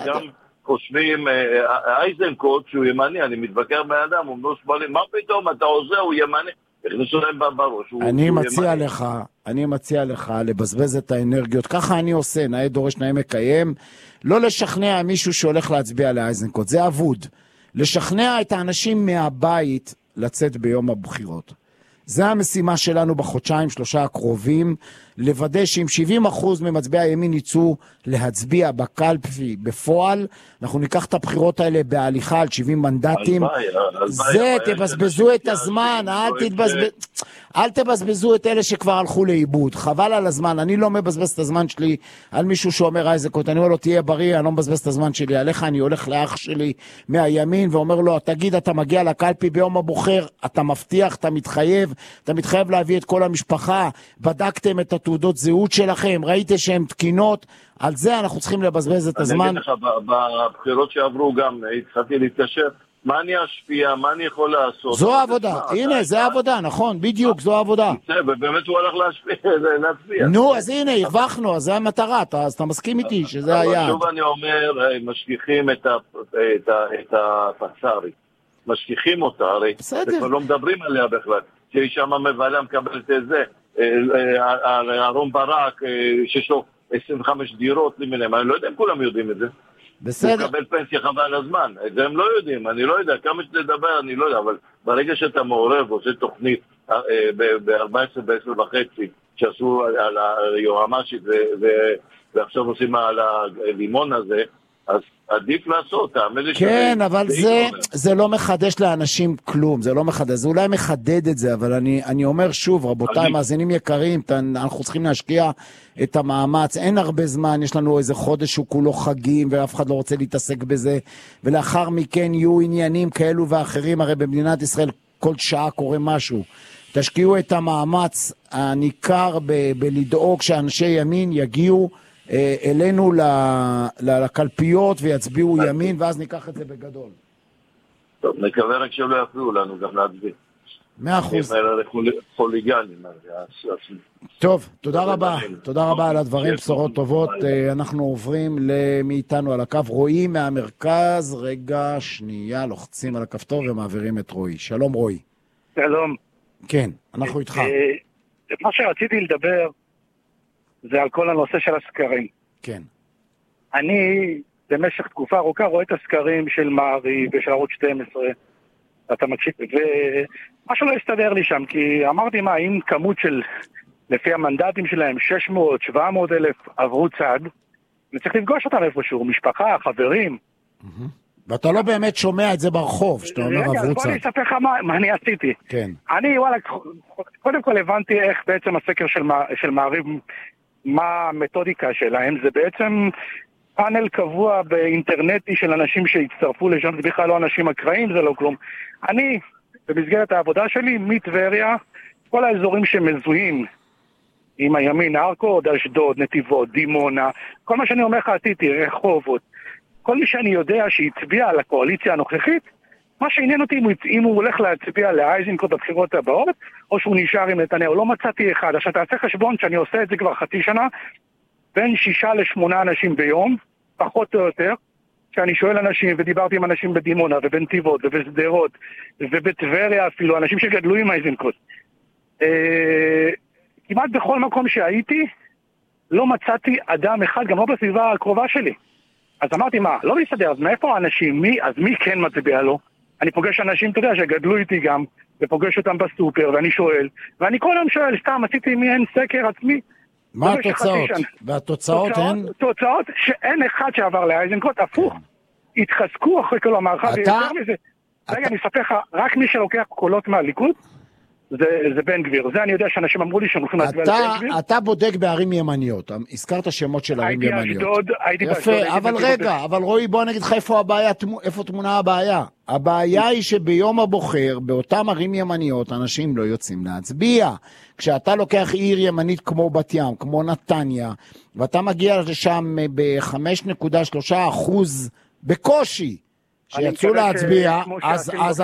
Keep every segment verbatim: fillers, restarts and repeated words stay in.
גם חושבים, אייזנקוט שהוא ימני, אני מתווכר באדם, הוא לא מה פתאום, אתה עוזר, הוא ימני, הכניסו להם בראש. אני מציע לך, אני מציע לך לבזבז את האנרגיות, ככה אני עושה, נאה דורש נאה מקיים, לא לשכנע מישהו שהולך להצביע לאייזנקוט, זה אבוד. לשכנע את האנשים מהבית לצאת ביום הבחירות. זה המשימה שלנו בחודשיים שלושה הקרובים, לוודא שאם שבעים אחוז ממצביעי הימין יצאו להצביע בקלפי בפועל, אנחנו ניקח את הבחירות האלה בהליכה על שבעים מנדטים. זה, תבזבזו את הזמן, אל תתבזבזו, אל תבזבזו את אלה שכבר הלכו לאיבוד, חבל על הזמן, אני לא מבזבז את הזמן שלי על מישהו שאומר אייזנקוט, אני אומר לו תהיה בריא, אני לא מבזבז את הזמן שלי עליך, אני הולך לאח שלי מהימין ואומר לו, תגיד אתה מגיע לקלפי ביום הבוחר, אתה מבטיח, אתה מתחייב, אתה מתחייב להביא את כל המשפחה, בדקתם את התעודות זהות שלכם, ראיתם שהן תקינות, על זה אנחנו צריכים לבזבז את הזמן. אני אגיד לך, בבחירות שעברו גם התחלתי להתקשר, מה אני אשפיע, מה אני יכול לעשות? זו העבודה, הנה, זה העבודה, נכון, בדיוק, זו העבודה. ובאמת הוא הולך להשפיע. נו, אז הנה, הרווחנו, אז זה המטרה, אז אתה מסכים איתי שזה היעד. שוב אני אומר, משליכים את הפצ"רית, משליכים אותה, הרי כבר לא מדברים עליה בכלל, שהיא שם מבלה מקבלת את זה, אהרון ברק, שיש לו עשרים וחמש דירות למיניהם, אני לא יודע אם כולם יודעים את זה. בסדר. הוא מקבל פנסיה חבל הזמן, את זה הם לא יודעים, אני לא יודע, כמה שתדבר אני לא יודע, אבל ברגע שאתה מעורב ועושה תוכנית ב-ארבע עשרה ב-עשר וחצי, שעשו על היועמ"שית ועכשיו עושים על הלימון הזה, אז עדיף לעשות, כן, אבל זה, זה לא מחדש לאנשים כלום, זה לא מחדש, זה אולי מחדד את זה, אבל אני, אני אומר שוב, רבותיי, מאזינים יקרים, אנחנו צריכים להשקיע את המאמץ, אין הרבה זמן, יש לנו איזה חודש שהוא כולו חגים, ואף אחד לא רוצה להתעסק בזה, ולאחר מכן יהיו עניינים כאלו ואחרים, הרי במדינת ישראל כל שעה קורה משהו, תשקיעו את המאמץ הניכר ב- בלדאוג שאנשי ימין יגיעו, אלינו לקלפיות ויצביעו ימין, ואז ניקח את זה בגדול. טוב, נקווה רק שלא יפריעו לנו גם להצביע. מאה אחוז. חוליגנים. טוב, תודה רבה. תודה רבה על הדברים, בשורות טובות. אנחנו עוברים מאיתנו על הקו. רועי מהמרכז, רגע, שנייה, לוחצים על הכפתור ומעבירים את רועי. שלום רועי. שלום. כן, אנחנו איתך. מה שרציתי לדבר, זה על כל הנושא של הסקרים. כן. אני במשך תקופה ארוכה רואה את הסקרים של מעריב ושל ערוץ שתים עשרה, אתה מקשיב, ומשהו לא הסתדר לי שם, כי אמרתי מה, אם כמות של, לפי המנדטים שלהם, שש מאות שבע מאות אלף עברו צד, אני צריך לפגוש אותם איפשהו, משפחה, חברים. ואתה לא באמת שומע את זה ברחוב, שאתה אומר עברו צד. רגע, בוא אני אספר לך מה אני עשיתי. כן. אני, וואלה, קודם כל הבנתי איך בעצם הסקר של מעריב, מה המתודיקה שלהם, זה בעצם פאנל קבוע באינטרנטי של אנשים שהצטרפו לשם, זה בכלל לא אנשים אקראיים, זה לא כלום. אני, במסגרת העבודה שלי, מטבריה, כל האזורים שמזוהים עם הימין, עכו, אשדוד, נתיבות, דימונה, כל מה שאני אומר לך עשיתי, רחובות, כל מי שאני יודע שהצביע על הקואליציה הנוכחית, מה שעניין אותי אם הוא הולך להצביע לאייזנקוט בבחירות הבאות, או שהוא נשאר עם נתניהו. לא מצאתי אחד. עכשיו תעשה חשבון שאני עושה את זה כבר חצי שנה, בין שישה לשמונה אנשים ביום, פחות או יותר, שאני שואל אנשים, ודיברתי עם אנשים בדימונה, ובנתיבות, ובשדרות, ובטבריה אפילו, אנשים שגדלו עם אייזנקוט. אה, כמעט בכל מקום שהייתי, לא מצאתי אדם אחד, גם לא בסביבה הקרובה שלי. אז אמרתי, מה, לא מסתדר, אז מאיפה האנשים, מי, אז מי כן מצביע לו? אני פוגש אנשים, אתה יודע, שגדלו איתי גם, ופוגש אותם בסופר, ואני שואל, ואני כל יום שואל, סתם, עשיתי מעין סקר עצמי. מה התוצאות? והתוצאות הן? תוצאות שאין אחד שעבר לאייזנקוט, הפוך, התחזקו אחרי כל המערכה, ויותר מזה. רגע, אני אספר לך, רק מי שלוקח קולות מהליכוד, זה, זה בן גביר. זה אני יודע שאנשים אמרו לי שהם הולכים להצביע לבן גביר. אתה בודק בערים ימניות, הזכרת שמות של ערים ימניות. הייתי אשדוד, הייתי באשדוד. יפה, אבל רגע, אבל רועי, בוא נגיד לך איפה הבעיה, איפה תמונה הבעיה. הבעיה היא שביום הבוחר, באותם ערים ימניות, אנשים לא יוצאים להצביע. כשאתה לוקח עיר ימנית כמו בת ים, כמו נתניה, ואתה מגיע לשם ב-חמש נקודה שלושה אחוז בקושי, שיצאו להצביע, אז, אז,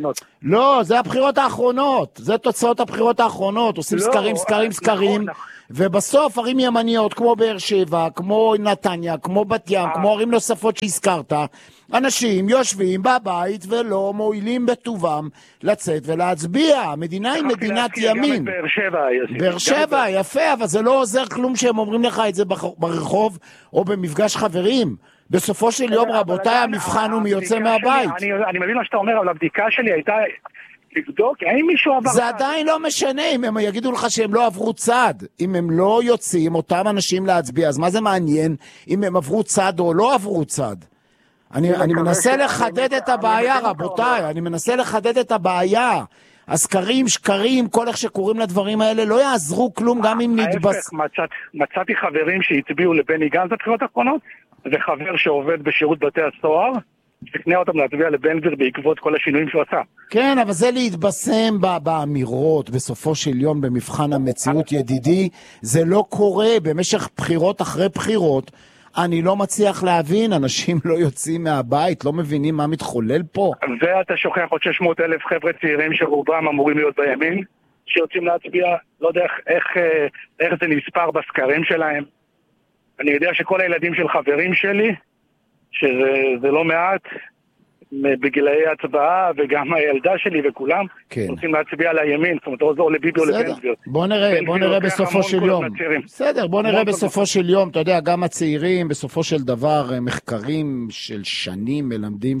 לא, זה הבחירות האחרונות, זה תוצאות הבחירות האחרונות, עושים סקרים, סקרים, סקרים, ובסוף ערים ימניות כמו באר שבע, כמו נתניה, כמו בת ים, כמו ערים נוספות שהזכרת, אנשים יושבים בבית ולא מועילים בטובם לצאת ולהצביע. המדינה היא מדינת ימין. באר שבע, באר שבע, יפה, אבל זה לא עוזר כלום שהם אומרים לך את זה ברחוב או במפגש חברים. בסופו של יום, רבותיי, המבחן הוא מי יוצא מהבית. אני מבין מה שאתה אומר, אבל הבדיקה שלי הייתה לבדוק, האם מישהו עבר... זה עדיין לא משנה אם הם יגידו לך שהם לא עברו צד. אם הם לא יוצאים, אותם אנשים להצביע, אז מה זה מעניין אם הם עברו צד או לא עברו צד? אני, אני מנסה לחדד את הבעיה, רבותיי, אני מנסה לחדד את הבעיה. הסקרים, שקרים, כל איך שקוראים לדברים האלה, לא יעזרו כלום גם אם נתבס... מצאתי חברים שהצביעו לבני גנץ בבחירות האחרונות, וחבר שעובד בשירות בתי הסוהר, שכנע אותם להצביע לבן גביר בעקבות כל השינויים שהוא עשה. כן, אבל זה להתבשם באמירות, בסופו של יום במבחן המציאות, ידידי, זה לא קורה במשך בחירות אחרי בחירות. אני לא מצליח להבין, אנשים לא יוצאים מהבית, לא מבינים מה מתחולל פה. ואתה שוכח עוד שש מאות אלף חבר'ה צעירים שרובם אמורים להיות בימין, שיוצאים להצביע, לא יודע איך, איך זה נספר בסקרים שלהם. אני יודע שכל הילדים של חברים שלי, שזה לא מעט, בגילאי הצבעה, וגם הילדה שלי וכולם, כן. רוצים להצביע על הימין, זאת אומרת, או לביבי או לבן גביר. בוא נראה, בוא נראה בסופו של יום. בסדר, בוא נראה בסופו של יום, אתה יודע, גם הצעירים, בסופו של דבר, מחקרים של שנים מלמדים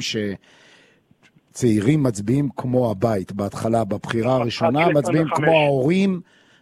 שצעירים מצביעים כמו הבית, בהתחלה, בבחירה הראשונה, מצביעים כמו ההורים,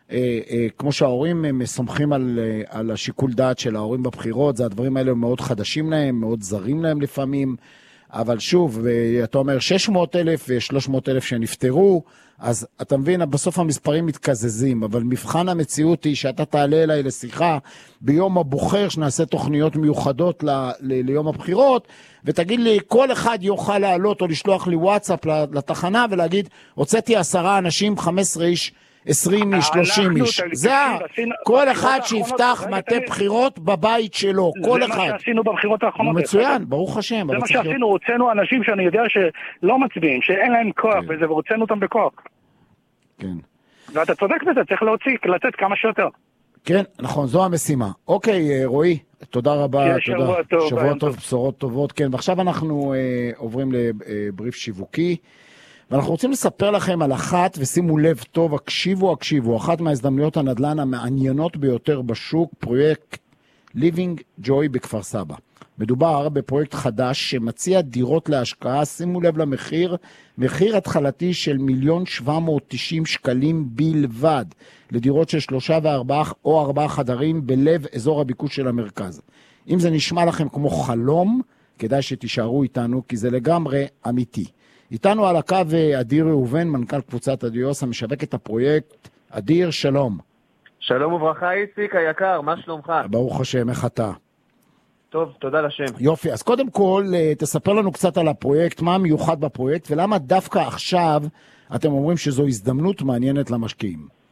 כמו שההורים מסומכים על, על השיקול דעת של ההורים בבחירות, זה הדברים האלה מאוד חדשים להם, מאוד זרים להם לפעמים, אבל שוב, אתה אומר שש מאות אלף ו-שלוש מאות אלף שנפטרו, אז אתה מבין, בסוף המספרים מתקזזים, אבל מבחן המציאות היא שאתה תעלה אליי לשיחה ביום הבוחר, שנעשה תוכניות מיוחדות ל- ל- ליום הבחירות, ותגיד לי, כל אחד יוכל לעלות או לשלוח לי וואטסאפ לתחנה ולהגיד, הוצאתי עשרה אנשים, חמש עשרה איש, עשרים איש, שלושים איש. זה כל אחד שיפתח מטה בחירות בבית שלו, כל אחד. זה מה שעשינו בבחירות האחרונות. מצוין, ברוך השם. זה מה שעשינו, הוצאנו אנשים שאני יודע שלא מצביעים, שאין להם כוח בזה, והוצאנו אותם בכוח. כן. ואתה צודק בזה, צריך להוציא, לצאת כמה שיותר. כן, נכון, זו המשימה. אוקיי, רועי, תודה רבה. שבוע טוב. שבוע טוב, בשורות טובות, כן. ועכשיו אנחנו עוברים לבריף שיווקי. ואנחנו רוצים לספר לכם על אחת, ושימו לב טוב, הקשיבו, הקשיבו, אחת מההזדמנויות הנדל"ן המעניינות ביותר בשוק, פרויקט Living Joy בכפר סבא. מדובר בפרויקט חדש שמציע דירות להשקעה, שימו לב למחיר, מחיר התחלתי של מיליון שבע מאות תשעים שקלים בלבד, לדירות של שלושה וארבעה או ארבעה חדרים בלב אזור הביקוש של המרכז. אם זה נשמע לכם כמו חלום, כדאי שתישארו איתנו, כי זה לגמרי אמיתי. איתנו על הקו אדיר ראובן, מנכ"ל קבוצת אדיוס, המשווק את הפרויקט. אדיר, שלום. שלום וברכה, איציק היקר, מה שלומך? ברוך השם, איך אתה? טוב, תודה לשם. יופי, אז קודם כל, תספר לנו קצת על הפרויקט, מה המיוחד בפרויקט, ולמה דווקא עכשיו אתם אומרים שזו הזדמנות מעניינת למשקיעים.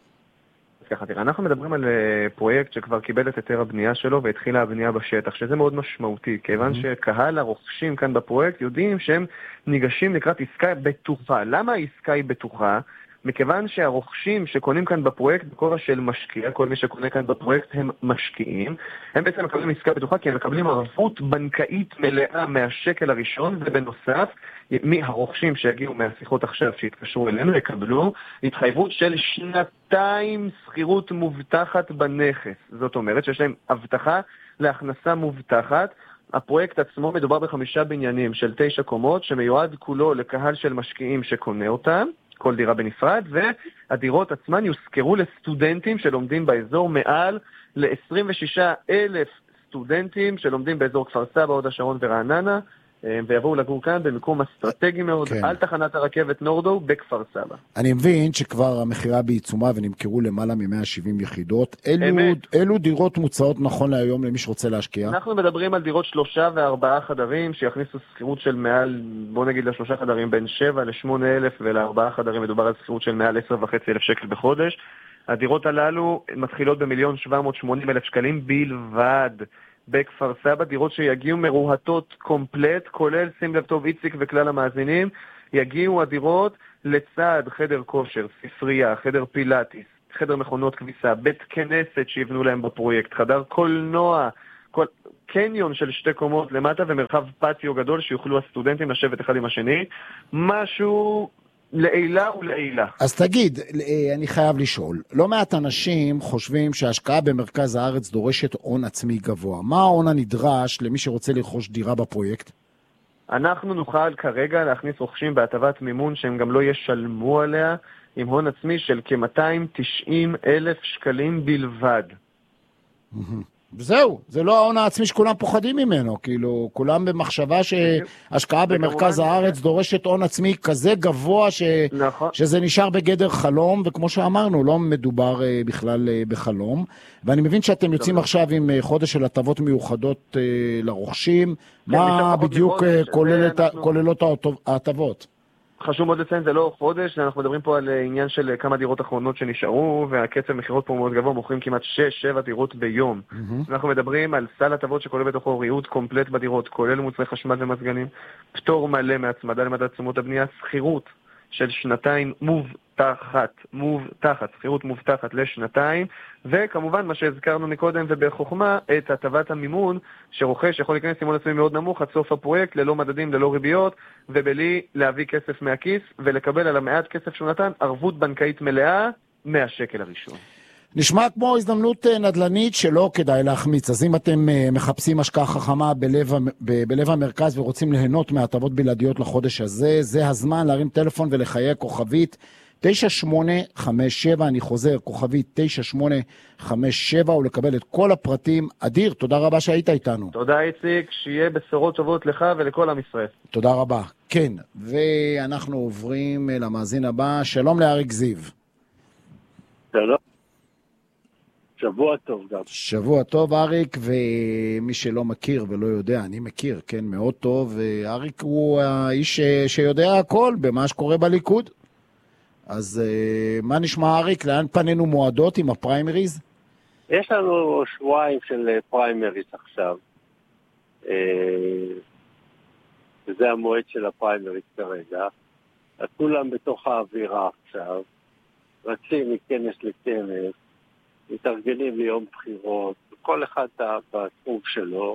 ככה, תראה, אנחנו מדברים על פרויקט שכבר קיבל את היתר הבנייה שלו והתחילה הבנייה בשטח, שזה מאוד משמעותי, כיוון שקהל הרוכשים כאן בפרויקט יודעים שהם ניגשים לקראת עסקה בטוחה. למה העסקה היא בטוחה? מכיוון שהרוכשים שקונים כאן בפרויקט, בכובע של משקיע, כל מי שקונה כאן בפרויקט הם משקיעים, הם בעצם מקבלים עסקה בטוחה כי הם מקבלים ערבות בנקאית מלאה מהשקל הראשון, ובנוסף, מהרוכשים שהגיעו מהשיחות עכשיו שהתקשרו אלינו, יקבלו התחייבות של שנתיים שכירות מובטחת בנכס. זאת אומרת שיש להם הבטחה להכנסה מובטחת. הפרויקט עצמו מדובר בחמישה בניינים של תשע קומות, שמיועד כולו לקהל של משקיעים שקונה אותם, כל דירה בנפרד, והדירות עצמן יוזכרו לסטודנטים שלומדים באזור, מעל ל-עשרים ושישה אלף סטודנטים שלומדים באזור כפר סבא, הוד השרון ורעננה, ויבואו לגור כאן במקום אסטרטגי מאוד, כן. על תחנת הרכבת נורדו בכפר סבא. אני מבין שכבר המחירה בעיצומה ונמכרו למעלה מ-מאה ושבעים יחידות. אלו, אלו דירות מוצעות נכון להיום למי שרוצה להשקיע? אנחנו מדברים על דירות שלושה וארבעה חדרים שיכניסו שכירות של מעל, בוא נגיד לשלושה חדרים בין שבע לשמונה אלף, ולארבעה חדרים מדובר על שכירות של מעל עשר וחצי אלף שקל בחודש. הדירות הללו מתחילות במיליון שבע מאות ושמונים אלף שקלים בלבד. בכפר סבא, דירות שיגיעו מרוהטות קומפלט, כולל, שים לב טוב איציק וכלל המאזינים, יגיעו הדירות לצד חדר כושר, ספרייה, חדר פילאטיס, חדר מכונות כביסה, בית כנסת שיבנו להם בפרויקט, חדר קולנוע, כל... קניון של שתי קומות למטה ומרחב פטיו גדול שיוכלו הסטודנטים לשבת אחד עם השני, משהו לעילה ולעילה. אז תגיד, אני חייב לשאול, לא מעט אנשים חושבים שההשקעה במרכז הארץ דורשת הון עצמי גבוה. מה ההון הנדרש למי שרוצה לרכוש דירה בפרויקט? אנחנו נוכל כרגע להכניס רוכשים בהטבת מימון שהם גם לא ישלמו עליה, עם הון עצמי של כ-מאתיים ותשעים אלף שקלים בלבד. וזהו, זה לא ההון העצמי שכולם פוחדים ממנו, כאילו, כולם במחשבה שהשקעה במרכז הארץ דורשת הון עצמי כזה גבוה ש... נכון. שזה נשאר בגדר חלום, וכמו שאמרנו, לא מדובר uh, בכלל uh, בחלום, ואני מבין שאתם יוצאים נכון. עכשיו עם uh, חודש של הטבות מיוחדות uh, לרוכשים, כן, מה בדיוק uh, כוללת, אנחנו... כוללות ההטבות? חשוב מאוד לציין, זה לא חודש, אנחנו מדברים פה על עניין של כמה דירות אחרונות שנשארו, והקצב מחירות פה מאוד גבוה, מוכרים כמעט שש שבע דירות ביום. Mm-hmm. אנחנו מדברים על סל הטבות שכולל בתוכו ריהוט קומפלט בדירות, כולל מוצרי חשמל ומזגנים, פטור מלא מהצמדה למדד תשומות הבנייה, שכירות של שנתיים מובטחת, מובטחת, שכירות מובטחת לשנתיים, וכמובן מה שהזכרנו מקודם ובחוכמה, את הטבת המימון שרוכש יכול להיכנס סימון עצמי מאוד נמוך עד סוף הפרויקט, ללא מדדים, ללא ריביות, ובלי להביא כסף מהכיס, ולקבל על המעט כסף שהוא נתן, ערבות בנקאית מלאה מהשקל הראשון. נשמע כמו הזדמנות נדל"נית שלא כדאי להחמיץ, אז אם אתם מחפשים השקעה חכמה בלב, בלב המרכז ושרוצים ליהנות מהטבות בלעדיות לחודש הזה, זה הזמן להרים טלפון ולחיי כוכבית תשע שמונה חמש שבע, אני חוזר, כוכבית תשע שמונה חמש שבע, ולקבל את כל הפרטים. אדיר, תודה רבה שהיית איתנו. תודה איציק, שיהיה בשורות טובות לך ולכל עם ישראל. תודה רבה. כן, ואנחנו עוברים למאזין הבא. שלום לאריק זיו. שלום. שבוע טוב גם. שבוע טוב, אריק, ומי שלא מכיר ולא יודע, אני מכיר, כן, מאוד טוב, ואריק הוא האיש שיודע הכל במה שקורה בליכוד. אז מה נשמע, אריק? לאן פנינו מועדות עם הפריימריז? יש לנו שבועיים של פריימריז עכשיו. וזה המועד של הפריימריז כרגע. כולם בתוך האווירה עכשיו. רצים מכנס לכנס. מתארגנים ליום בחירות, כל אחד בתחום שלו,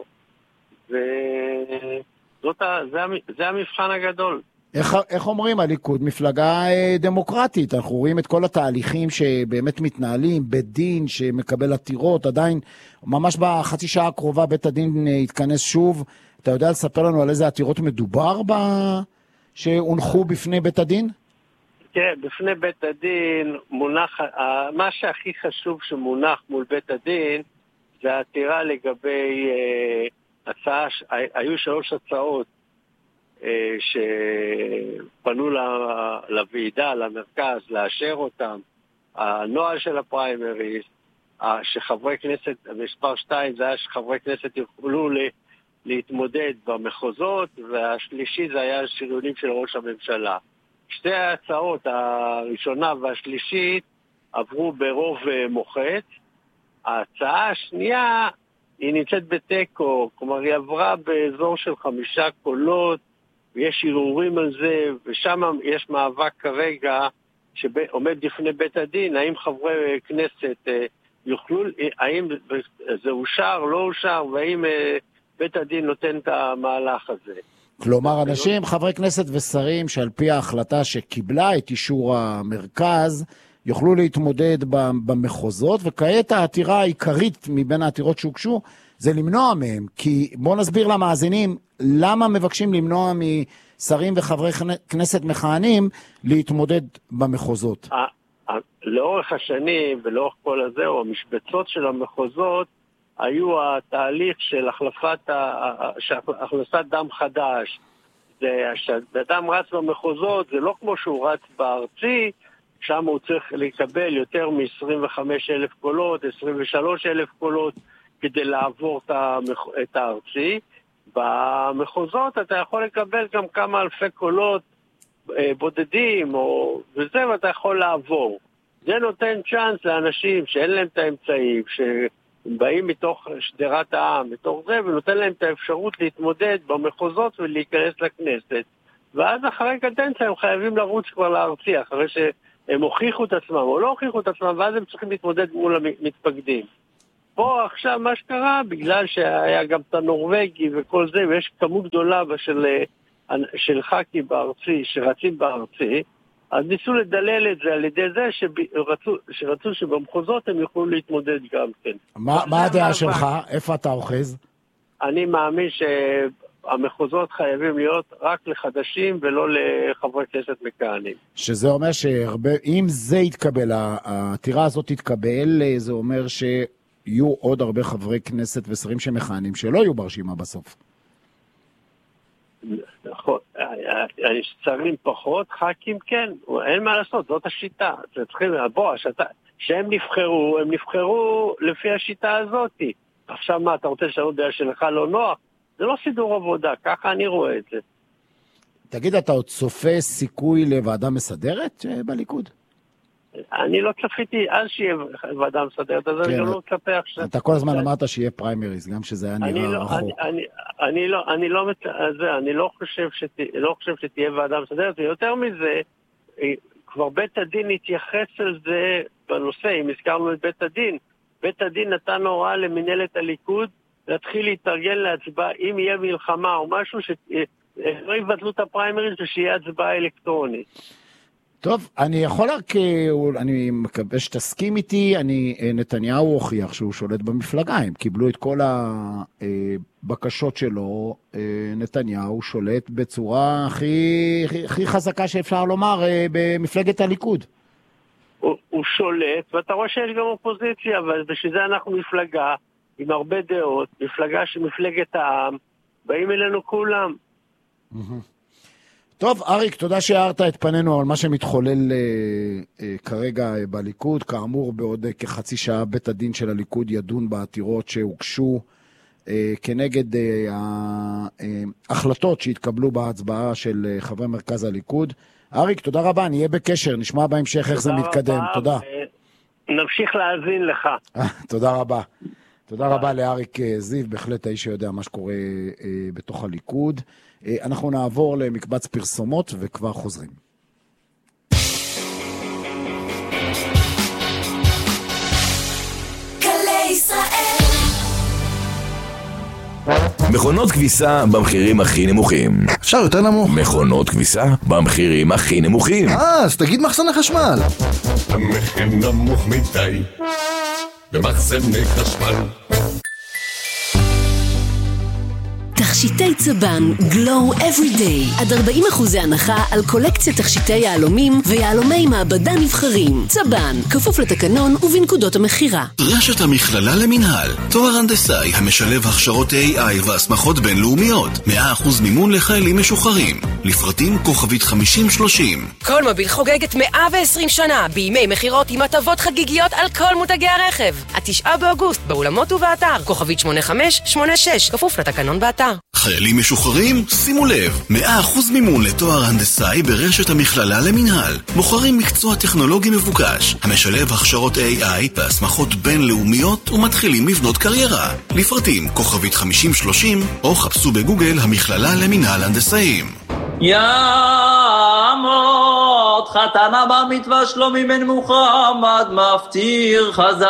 וזה המבחן הגדול. איך, איך אומרים הליכוד? מפלגה דמוקרטית, אנחנו רואים את כל התהליכים שבאמת מתנהלים, בית דין שמקבל עתירות, עדיין ממש בחצי שעה הקרובה בית הדין יתכנס שוב, אתה יודע לספר לנו על איזה עתירות מדובר בה, שהונחו בפני בית הדין? כן, בפני בית הדין מונח, מה שהכי חשוב שמונח מול בית הדין זה העתירה לגבי אה, הצעה, היו שלוש הצעות אה, שפנו לוועידה, למרכז, לאשר אותם. הנוהל של הפריימריז, שחברי כנסת, מספר שתיים זה היה שחברי כנסת יוכלו ל, להתמודד במחוזות, והשלישי זה היה שריונים של ראש הממשלה. שתי ההצעות, הראשונה והשלישית, עברו ברוב מוחץ. ההצעה השנייה, היא נמצאת בטקו, כלומר היא עברה באזור של חמישה קולות, ויש ערעורים על זה, ושם יש מאבק כרגע, שעומד לפני בית הדין, האם חברי כנסת יוכלו, האם זה אושר, לא אושר, והאם בית הדין נותן את המהלך הזה. כלומר, אנשים, חברי כנסת ושרים, שעל פי ההחלטה שקיבלה את אישור המרכז, יוכלו להתמודד במחוזות, וכעת העתירה העיקרית מבין העתירות שהוגשו, זה למנוע מהם. כי בואו נסביר למאזינים, למה מבקשים למנוע משרים וחברי כנסת מכהנים להתמודד במחוזות? לאורך השנים ולאורך כל הזה, או המשבצות של המחוזות, היו התהליך של החלפת, הכנסת דם חדש. כשאדם רץ במחוזות, זה לא כמו שהוא רץ בארצי, שם הוא צריך לקבל יותר מ-עשרים וחמישה אלף קולות, עשרים ושלושה אלף קולות, כדי לעבור את הארצי. במחוזות אתה יכול לקבל גם כמה אלפי קולות בודדים, או, וזה ואתה יכול לעבור. זה נותן צ'אנס לאנשים שאין להם את האמצעים, ש... באים מתוך שדרת העם, מתוך זה, ונותן להם את האפשרות להתמודד במחוזות ולהיכנס לכנסת. ואז אחרי קדנציה הם חייבים לרוץ כבר לארצי, אחרי הם הוכיחו את עצמם או לא הוכיחו את עצמם, ואז הם צריכים להתמודד מול המתפקדים. פה עכשיו מה שקרה, בגלל שהיה גם את הנורווגי וכל זה, ויש כמות גדולה של, של ח"כים בארצי, שרצים בארצי, אז ניסו לדלל את זה על ידי זה שרצו, שרצו שבמחוזות הם יוכלו להתמודד גם כן. מה, מה הדעה שלך? איפה אתה אוחז? אני מאמין שהמחוזות חייבים להיות רק לחדשים ולא לחברי כנסת מכהנים. שזה אומר שאם זה יתקבל, העתירה הזאת תתקבל, זה אומר שיהיו עוד הרבה חברי כנסת ושרים שמכהנים שלא יהיו ברשימה בסוף. נכון, שרים פחות, ח"כים כן, אין מה לעשות, זאת השיטה. צריכים, בוא, שהם נבחרו, הם נבחרו לפי השיטה הזאת. עכשיו מה, אתה רוצה לשנות דעה שלך לא נוח? זה לא סידור עבודה, ככה אני רואה את זה. תגיד, אתה עוד צופה סיכוי לוועדה מסדרת בליכוד? אני לא צפיתי אז שיהיה ועדה מסדרת, אז אני לא צפה עכשיו. אתה כל הזמן אמרת שיהיה פריימריז, גם שזה היה נראה רחוק. אני לא חושב שתהיה ועדה מסדרת, ויותר מזה, כבר בית הדין התייחס על זה בנושא, אם הזכרנו את בית הדין, בית הדין נתן הוראה למנהלת הליכוד, להתחיל להתארגן להצבעה, אם יהיה מלחמה או משהו, שלא יבטלו את הפריימריז ושיהיה הצבעה אלקטרונית. טוב, אני יכול רק, אני מקווה שתסכים איתי, אני, נתניהו הוכיח שהוא שולט במפלגה, הם קיבלו את כל הבקשות שלו, נתניהו שולט בצורה הכי, הכי, הכי חזקה שאפשר לומר במפלגת הליכוד. הוא, הוא שולט, ואתה רואה שיש גם אופוזיציה, ובשביל זה אנחנו מפלגה עם הרבה דעות, מפלגה שמפלגת העם, באים אלינו כולם. טוב, אריק, תודה שהערת את פנינו על מה שמתחולל אה, אה, כרגע אה, בליכוד. כאמור, בעוד אה, כחצי שעה בית הדין של הליכוד ידון בעתירות שהוגשו אה, כנגד אה, ההחלטות שהתקבלו בהצבעה של אה, חברי מרכז הליכוד. אריק, תודה רבה, נהיה בקשר, נשמע בהמשך איך זה מתקדם. תודה. נמשיך להאזין לך. תודה רבה. תודה רבה לאריק זיו, בהחלט האיש שיודע מה שקורה אה, בתוך הליכוד. אה, אנחנו נעבור למקבץ פרסומות וכבר חוזרים. גלי ישראל. מכונות כביסה במחירים הכי נמוכים. אפשר יותר נמוך. מכונות כביסה במחירים הכי נמוכים. אה, אז תגיד מחסן החשמל. המחיר נמוך מדי במחסני חשמל. תכשיטי צבן גלו Everyday עד ארבעים אחוז הנחה על קולקציית תכשיטי יהלומים ויהלומי מעבדה נבחרים. צבן, כפוף לתקנון ובנקודות המחירה. רשת המכללה למנהל, תואר הנדסאי המשלב הכשרות איי איי והסמכות בינלאומיות. מאה אחוז מימון לחיילים משוחררים. לפרטים כוכבית חמישים שלושים. כל מוביל חוגגת מאה ועשרים שנה בימי מחירות עם הטבות חגיגיות על כל מותגי הרכב. התשעה באוגוסט באולמות ובאתר כוכבית שמונה חמש שמונה שש, כפוף לתקנון באתר. חיילים משוחררים, שימו לב, מאה אחוז מימון לתואר הנדסאי ברשת המכללה למנהל. בוחרים מקצוע טכנולוגי מבוקש, המשלב הכשרות איי איי והסמכות בינלאומיות ומתחילים לבנות קריירה. לפרטים כוכבית חמישים שלושים או חפשו בגוגל המכללה למנהל הנדסאים. יעמוד חתנה במתווה שלומי בן מוחמד מפטיר חזק.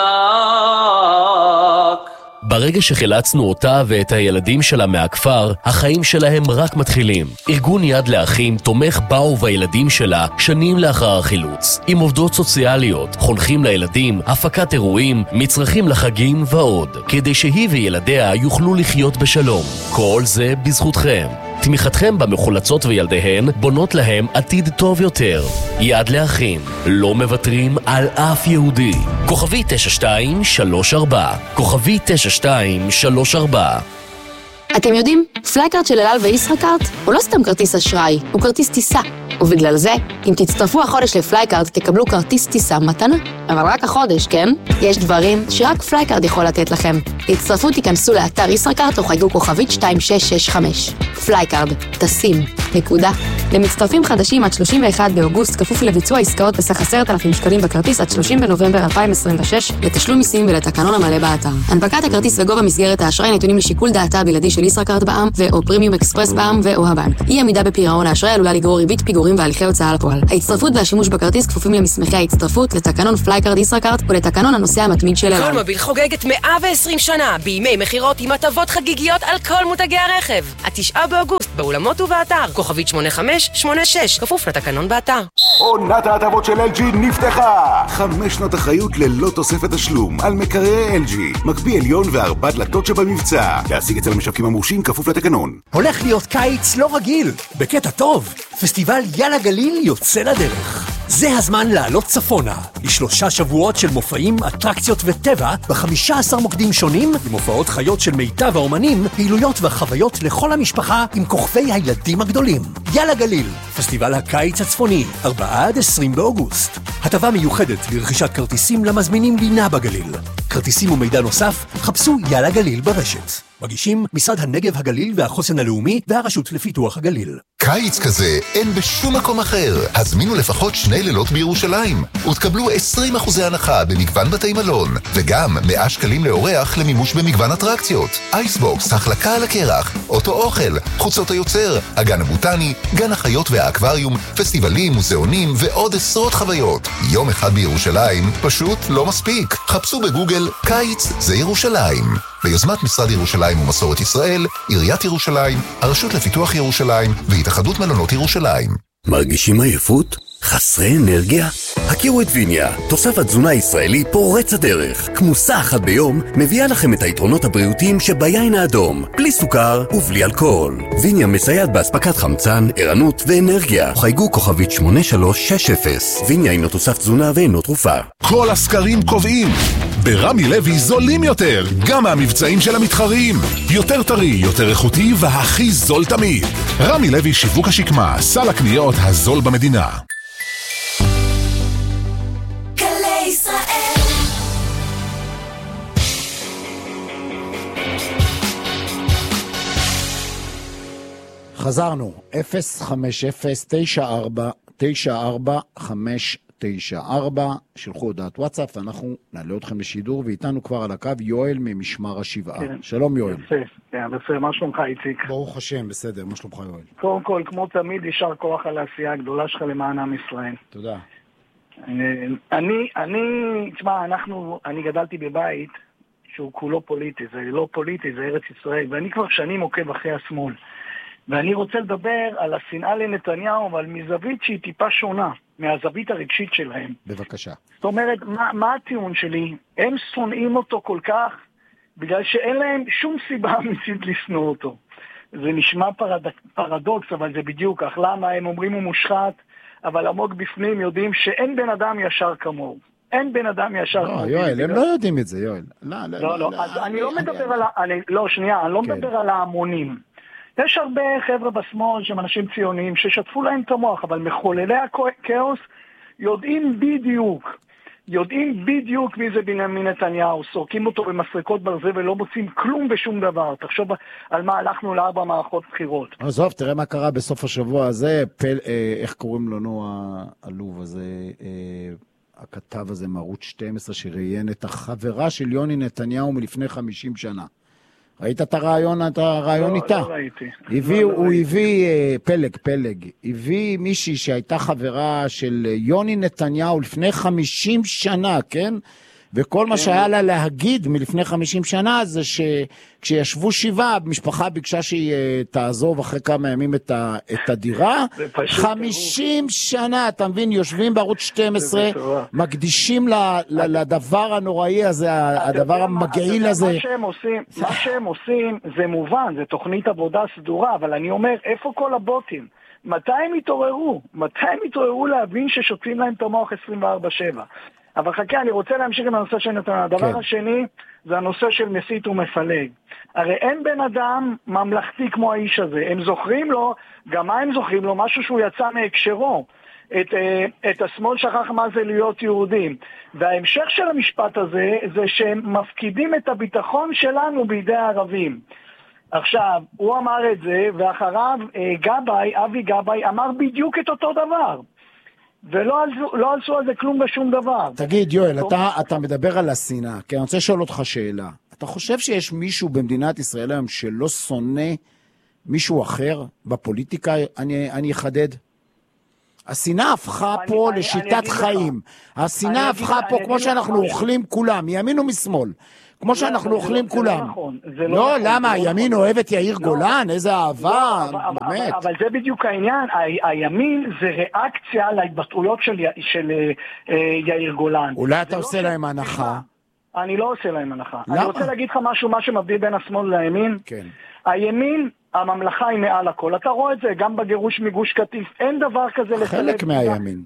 ברגע שחילצנו אותה ואת הילדים שלה מהכפר, החיים שלהם רק מתחילים. ארגון יד לאחים תומך בה ובילדים שלה שנים לאחר החילוץ. עם עובדות סוציאליות, חונכים לילדים, הפקת אירועים, מצרכים לחגים ועוד. כדי שהיא וילדיה יוכלו לחיות בשלום. כל זה בזכותכם. תמיכתכם במחולצות וילדיהן בונות להם עתיד טוב יותר. יד לאחים, לא מוותרים על אף יהודי. כוכבי תשע שתיים שלוש ארבע. כוכבי תשע שתיים שלוש ארבע. אתם יודעים, פלייקארד של אל על וישראכרט הוא לא סתם כרטיס אשראי, הוא כרטיס טיסה. ובגלל זה, אם תצטרפו החודש לפלייקארד, תקבלו כרטיס טיסה מתנה. אבל רק החודש, כן? יש דברים שרק פלייקארד יכול לתת לכם. תצטרפו, תיכנסו לאתר ישראכרט או חייגו כוכבית שתיים שש שש חמש. פלייקארד, טסים, נקודה. למצטרפים חדשים עד שלושים ואחד באוגוסט, כפוף לביצוע עסקאות בסך עשרת אלפים שקלים בכרטיס עד שלושים בנובמבר אלפיים עשרים ושש, לתשלום מיסים ולתקנון המלא באתר. הנפקת הכרטיס וגובה מסגרת האשראי נתונים לשיקול דעתה הבלעדי של ישראכרט בע"מ ו/או פרימיום אקספרס בע"מ ו/או הבנק. אי עמידה בפירעון האשראי עלולה לגרור ריבית פיגורים והליכי הוצאה לפועל. ההצטרפות והשימוש בכרטיס כפופים למסמכי ההצטרפות, לתקנון פלייקארד ישראכרט ולתקנון הנוסע המתמיד של אל על. כל מוביל חוגגת מאה ועשרים שנה בימי מחירות עם הטבות חגיגיות על כל מותגי הרכב. התשעה באוגוסט באולמות ובאתר. כוכבית שמונה חמש שמונה שש, כפוף לתקנון באתר. עונת ההטבות של אל ג'י נפתחה! חמש שנות אחריות ללא תוספת תשלום על מקררי אל ג'י. מקפיא עליון וארבע דלתות שבמבצע. להשיג אצל המשווקים המורשים כפוף לתקנון. הולך להיות קיץ לא רגיל. בקטע טוב. פסטיבל יאללה גליל יוצא לדרך. זה הזמן לעלות צפונה, לשלושה שבועות של מופעים, אטרקציות וטבע, ב-חמישה עשר מוקדים שונים, עם הופעות חיות של מיטב האומנים, פעילויות וחוויות לכל המשפחה, עם כוכבי הילדים הגדולים. יאללה גליל, פסטיבל הקיץ הצפוני, ארבעה עד עשרים באוגוסט. הטבה מיוחדת לרכישת כרטיסים למזמינים לינה בגליל. כרטיסים ומידע נוסף, חפשו יאללה גליל ברשת. מגישים משרד הנגב הגליל והחוסן הלאומי והרשות לפיתוח הגליל. קיץ כזה אין בשום מקום אחר. הזמינו לפחות שני לילות בירושלים ותקבלו עשרים אחוז הנחה במגוון בתי מלון וגם מאה שקלים לאורח למימוש במגוון אטרקציות. אייסבוקס, החלקה על הקרח, אוטו אוכל, חוצות היוצר, הגן הבוטני, גן החיות והאקווריום, פסטיבלים, מוזיאונים ועוד עשרות חוויות. יום אחד בירושלים פשוט לא מספיק. חפשו בגוגל קיץ זה ירושלים. ביוזמת משרד ירושלים ומסורת ישראל, עיריית ירושלים, הרשות לפיתוח ירושלים והתאחדות מלונות ירושלים. מרגישים עייפות? חסרי אנרגיה? הכירו את ויניה, תוסף תזונה ישראלי פורץ הדרך. כמוסה אחת ביום מביאה לכם את היתרונות הבריאותיים שביין האדום, בלי סוכר ובלי אלכוהול. ויניה מסייעת באספקת חמצן, ערנות ואנרגיה. חייגו כוכבית שמונה שלוש שש אפס. ויניה אינו תוסף תזונה ואינו תרופה. כל הסקרים קובעים ברמי לוי זולים יותר, גם מהמבצעים של המתחרים. יותר טרי, יותר איכותי והכי זול תמיד. רמי לוי שיווק השקמה, סל הקניות הזול במדינה. גלי ישראל. חזרנו, אפס חמש אפס תשע ארבע תשע ארבע חמש תשע ארבע, שלחו הודעת וואטסאפ ואנחנו נעלה אתכם לשידור, ואיתנו כבר על הקו יואל ממשמר השבעה. כן. שלום יואל. יפה, כן, בסדר, מה שלומך איציק? ברוך השם, בסדר, מה שלומך יואל? קודם כל, כמו תמיד, יישר כוח על העשייה הגדולה שלך למען עם ישראל. תודה. אני, אני, תשמע, אנחנו, אני גדלתי בבית שהוא כולו פוליטי, זה לא פוליטי, זה ארץ ישראל, ואני כבר שנים עוקב אחרי השמאל. ואני רוצה לדבר על השנאה לנתניהו, אבל מזווית שהיא טיפה שונה, מהזווית הרגשית שלהם. בבקשה. זאת אומרת, מה, מה הטיעון שלי? הם שונאים אותו כל כך, בגלל שאין להם שום סיבה אמיתית לשנוא אותו. זה נשמע פרד... פרדוקס, אבל זה בדיוק כך. למה? הם אומרים הוא מושחת, אבל עמוק בפנים יודעים שאין בן אדם ישר כמוהו. אין בן אדם ישר כמוהו. לא, יואל, הם לא יודעים את זה, יואל. לא, לא, לא. אז אני לא מדבר על... לא, שנייה, אני לא מדבר על ההמונים. יש הרבה חבר'ה בשמאל שהם אנשים ציוניים ששטפו להם את המוח, אבל מחוללי הכאוס יודעים בדיוק, יודעים בדיוק מי זה בנימין נתניהו, סורקים אותו במסריקות ברזל ולא מוצאים כלום ושום דבר. תחשוב על מה הלכנו לארבע מערכות בחירות. עזוב, תראה מה קרה בסוף השבוע הזה, פל, אה, איך קוראים לנו העלוב הזה, אה, הכתב הזה מערוץ שתים עשרה שראיין את החברה של יוני נתניהו מלפני חמישים שנה. ראית את הרעיון, את הרעיון לא, איתה? לא ראיתי. הביא, לא, לא הוא ראיתי. הביא, פלג, פלג, הביא מישהי שהייתה חברה של יוני נתניהו לפני חמישים שנה, כן? וכל מה שהיה לה להגיד מלפני חמישים שנה זה שכשישבו שבעה, המשפחה ביקשה שהיא תעזוב אחרי כמה ימים את, ה, את הדירה. חמישים שנה, אתה מבין, יושבים בערוץ שתים עשרה, מקדישים ל, ל, לדבר הנוראי הזה, הדבר המגעיל הזה. מה שהם עושים, מה שהם עושים זה מובן, זה תוכנית עבודה סדורה, אבל אני אומר, איפה כל הבוטים? מתי הם התעוררו? מתי הם התעוררו להבין ששוטים להם את המוח עשרים וארבע שבע? אבל חכה, אני רוצה להמשיך עם הנושא של נתניהו. הדבר כן. השני זה הנושא של מסית ומפלג. הרי אין בן אדם ממלכתי כמו האיש הזה. הם זוכרים לו, גם מה הם זוכרים לו? משהו שהוא יצא מהקשרו. את, את השמאל שכח מה זה להיות יהודים. וההמשך של המשפט הזה זה שהם מפקידים את הביטחון שלנו בידי הערבים. עכשיו, הוא אמר את זה, ואחריו גבאי, אבי גבאי, אמר בדיוק את אותו דבר. ולא עשו, לא עשו על זה כלום ושום דבר. תגיד, יואל, אתה, אתה מדבר על השנאה, כי אני רוצה לשאול אותך שאלה. אתה חושב שיש מישהו במדינת ישראל היום שלא שונא מישהו אחר בפוליטיקה? אני, אני אחדד. השנאה הפכה אני, פה אני, לשיטת אני חיים. השנאה הפכה פה כמו שאנחנו אוכלים כולם, מימין ומשמאל. כמו שאנחנו אוכלים כולם. לא, למה? הימין אוהב את יאיר גולן? איזה אהבה, באמת. אבל זה בדיוק העניין. הימין זה ריאקציה להתבטאויות של יאיר גולן. אולי אתה עושה להם הנחה? אני לא עושה להם הנחה. אני רוצה להגיד לך משהו, מה שמבדיל בין השמאל לימין. כן. הימין, הממלכה היא מעל הכל. אתה רואה את זה גם בגירוש מגוש קטיף. אין דבר כזה... חלק מהימין.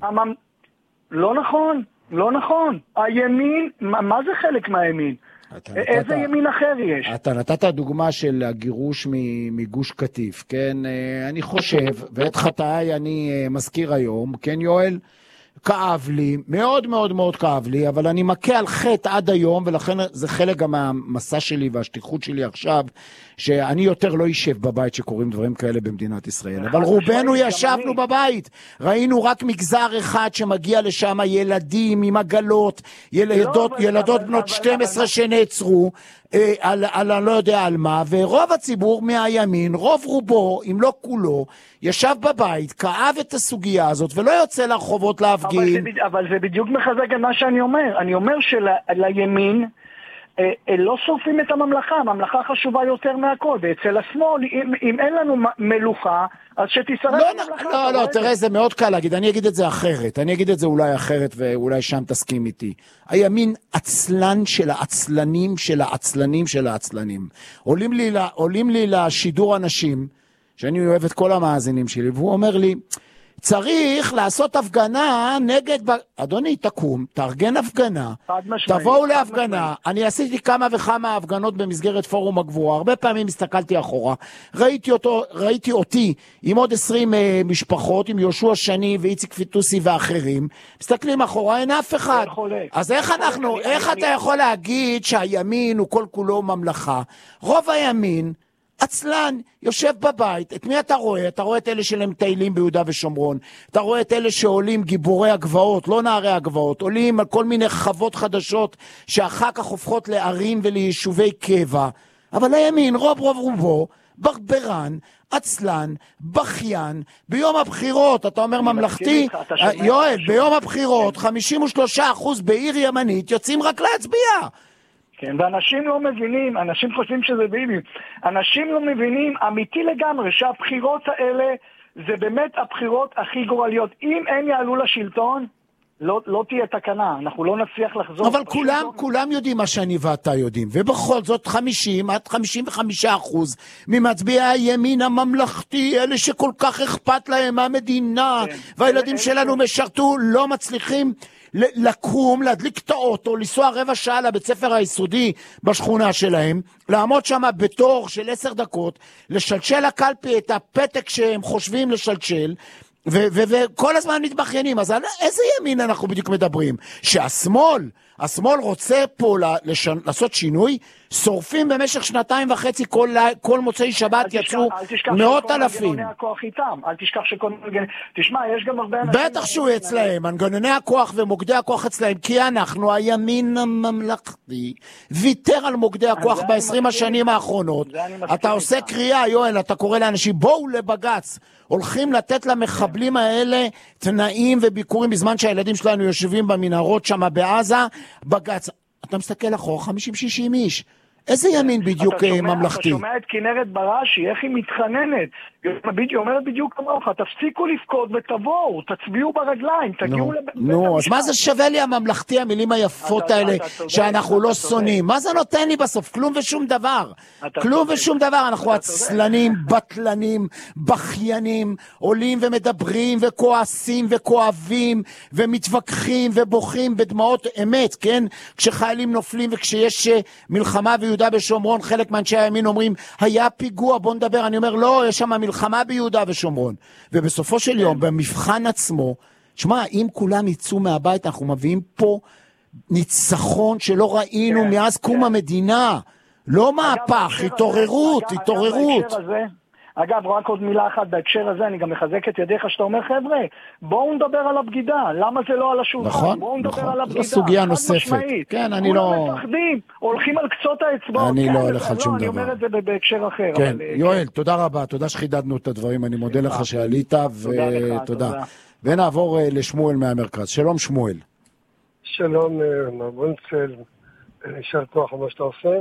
לא נכון, לא נכון. הימין, מה זה חלק מהימין? איזה ימין אחר יש? אתה נתת דוגמה של הגירוש מגוש קטיף, כן? אני חושב, ואת חטאי אני מזכיר היום, כן יואל? כאב לי, מאוד מאוד מאוד כאב לי, אבל אני מכה על חטא עד היום, ולכן זה חלק גם מהמסע שלי והשליחות שלי עכשיו, שאני יותר לא יישב בבית שקוראים דברים כאלה במדינת ישראל. אבל רובנו ישבנו בבית, ראינו רק מגזר אחד שמגיע לשם ילדים עם עגלות, ילדות, ילדות בנות שתים עשרה שנעצרו, על, על אני לא יודע על מה, ורוב הציבור מהימין, רוב רובו, אם לא כולו, ישב בבית, כאב את הסוגיה הזאת, ולא יוצא לרחובות להפגין. אבל זה, אבל זה בדיוק מחזק את מה שאני אומר. אני אומר שלימין, אה, אה, לא שורפים את הממלכה, הממלכה חשובה יותר מהכל, ואצל השמאל, אם, אם אין לנו מלוכה, אז שתשרף לא, הממלכה. לא, לא, תראה, זה מאוד קל להגיד, אני אגיד את זה אחרת, אני אגיד את זה אולי אחרת, ואולי שם תסכים איתי. הימין עצלן של העצלנים של העצלנים של העצלנים. עולים לי, עולים לי לשידור אנשים, שאני אוהב את כל המאזינים שלי, והוא אומר לי, צריך לעשות הפגנה נגד... אדוני, תקום, תארגן הפגנה, תבואו להפגנה. אני עשיתי כמה וכמה הפגנות במסגרת פורום הגבורה, הרבה פעמים הסתכלתי אחורה, ראיתי אותו, ראיתי אותי עם עוד עשרים uh, משפחות, עם יהושע שני ואיציק פיטוסי ואחרים, מסתכלים אחורה, אין אף אחד. אז איך אנחנו, איך אתה יכול להגיד שהימין הוא כל כולו ממלכה? רוב הימין עצלן, יושב בבית. את מי אתה רואה? אתה רואה את אלה שלהם טיילים ביהודה ושומרון. אתה רואה את אלה שעולים גיבורי הגבעות, לא נערי הגבעות, עולים על כל מיני חוות חדשות שאחר כך הופכות לערים וליישובי קבע. אבל הימין, רוב רוב רובו, ברברן, עצלן, בכיין, ביום הבחירות, אתה אומר ממלכתי, יואל, ביום הבחירות, חמישים ושלושה אחוז בעיר ימנית יוצאים רק להצביע. כן, ואנשים לא מבינים, אנשים חושבים שזה ביבי, אנשים לא מבינים אמיתי לגמרי שהבחירות האלה זה באמת הבחירות הכי גורליות. אם הם יעלו לשלטון, לא, לא תהיה תקנה, אנחנו לא נצליח לחזור. אבל כולם, כולם יודעים מה שאני ואתה יודעים, ובכל זאת חמישים עד חמישים וחמישה אחוז ממצביעי הימין הממלכתי, אלה שכל כך אכפת להם מהמדינה, כן. והילדים שלנו משרתו, לא מצליחים לקום, להדליק את האוטו, לנסוע רבע שעה לבית ספר היסודי בשכונה שלהם, לעמוד שם בתור של עשר דקות, לשלשל לקלפי את הפתק שהם חושבים לשלשל, וכל הזמן מתבחיינים. אז על איזה ימין אנחנו בדיוק מדברים? שהשמאל, השמאל רוצה פה לעשות שינוי, שורפים במשך שנתיים וחצי כל, כל מוצאי שבת יצאו מאות אלפים. אל תשכח שכל מנגנוני, תשמע, יש גם הרבה אנשים... בטח שהוא אצלהם, מנגנוני הכוח ומוקדי הכוח אצלהם, כי אנחנו, הימין הממלכתי, ויתר על מוקדי הכוח ב-עשרים השנים האחרונות. אתה עושה קריאה, יואל, אתה קורא לאנשים, בואו לבגץ, הולכים לתת למחבלים האלה תנאים וביקורים בזמן שהילדים שלנו יושבים במנהרות שם בעזה, בגץ. אתה מסתכל אחורה, חמישים שישים איש. איזה ימין בדיוק ממלכתי? אתה שומע את כנרת בראשי, איך היא מתחננת. היא אומרת בדיוק כמוך, תפסיקו לפקוד ותבואו, תצביעו ברגליים, תגיעו לבית המשפט. נו, אז מה זה שווה לי הממלכתי, המילים היפות האלה, שאנחנו לא שונאים? מה זה נותן לי בסוף? כלום ושום דבר. כלום ושום דבר. אנחנו עצלנים, בטלנים, בכיינים, עולים ומדברים וכועסים וכואבים ומתווכחים ובוכים בדמעות אמת, כן? כשחיילים נופלים וכשיש מלחמה ביהודה ושומרון, חלק מאנשי הימין אומרים, היה פיגוע, בוא נדבר. אני אומר, לא, יש שם מלחמה ביהודה ושומרון. ובסופו של יום, במבחן עצמו, שמה, אם כולם יצאו מהבית, אנחנו מביאים פה ניצחון שלא ראינו מאז קום המדינה. לא מהפך, התעוררות, התעוררות. אגב, רק עוד מילה אחת בהקשר הזה, אני גם מחזק את ידיך שאתה אומר, חבר'ה, בואו נדבר על הבגידה, למה זה לא על השולחן? נכון, בואו נדבר נכון. על הבגידה. זו סוגיה נוספת. כן, אני לא... כולם מפחדים, הולכים על קצות האצבעות. אני כן, לא הולך על שום לא, דבר. אני אומר את זה בהקשר אחר. כן, אבל, יואל, כן. תודה רבה, תודה שחידדנו את הדברים, אני מודה לך שעלית, ותודה. תודה. ונעבור לשמואל מהמרכז. שלום שמואל. שלום, מר בונצל, יישר כוח על מה שאתה עושה.